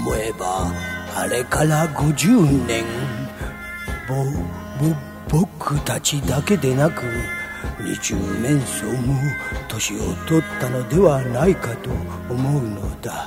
思えばあれから50年、僕たちだけでなく二十面相も年を取ったのではないかと思うのだ。